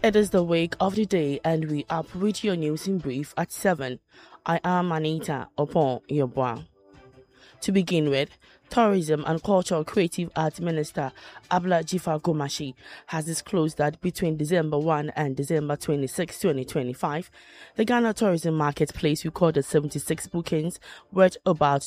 It is the wake of the day, and we up with your news in brief at 7. I am Anita upon your bois. To begin with, Tourism and Cultural Creative Arts Minister Abla Jifar Gomashi has disclosed that between December 1 and December 26, 2025, the Ghana Tourism Marketplace recorded 76 bookings worth about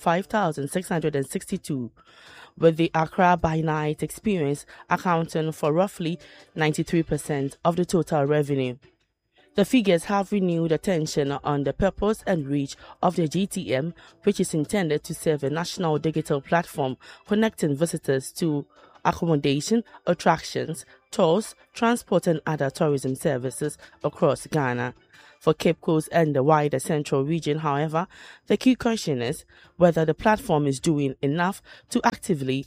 25,662, with the Accra by Night experience accounting for roughly 93% of the total revenue. The figures have renewed attention on the purpose and reach of the GTM, which is intended to serve a national digital platform connecting visitors to accommodation, attractions, tours, transport and other tourism services across Ghana. For Cape Coast and the wider central region, however, the key question is whether the platform is doing enough to actively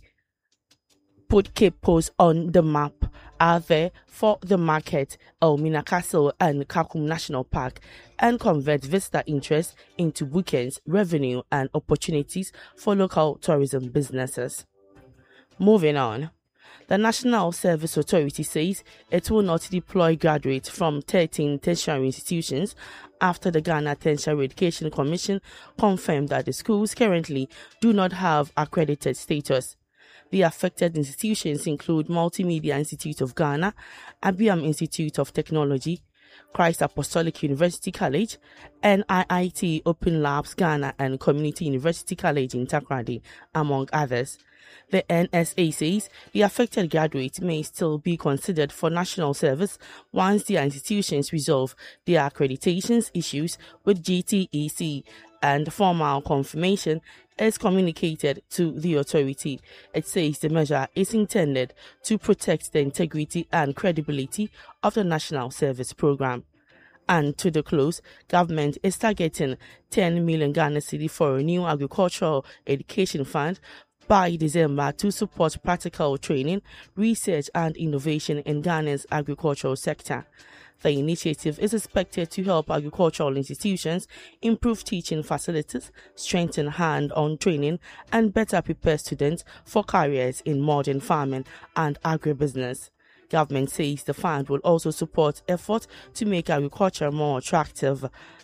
put Cape Coast on the map. Are there for the market, Elmina Castle and Kakum National Park, and convert visitor interest into bookings, revenue and opportunities for local tourism businesses. Moving on. The National Service Authority says it will not deploy graduates from 13 tertiary institutions after the Ghana Tertiary Education Commission confirmed that the schools currently do not have accredited status. The affected institutions include Multimedia Institute of Ghana, Abiam Institute of Technology, Christ Apostolic University College, NIIT Open Labs Ghana and Community University College in Takoradi, among others. The NSA says the affected graduates may still be considered for national service once their institutions resolve their accreditations issues with GTEC and formal confirmation is communicated to the authority. It says the measure is intended to protect the integrity and credibility of the National Service Program. And to the close, government is targeting 10 million Ghana cedi for a new agricultural education fund by December to support practical training, research and innovation in Ghana's agricultural sector. The initiative is expected to help agricultural institutions improve teaching facilities, strengthen hand-on training, and better prepare students for careers in modern farming and agribusiness. Government says the fund will also support efforts to make agriculture more attractive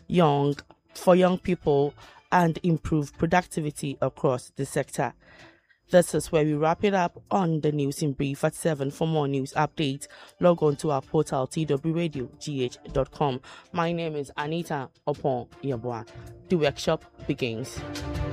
for young people and improve productivity across the sector. This is where we wrap it up on the news in brief at 7. For more news updates, log on to our portal twradiogh.com. My name is Anita Opon Yabwa. The workshop begins.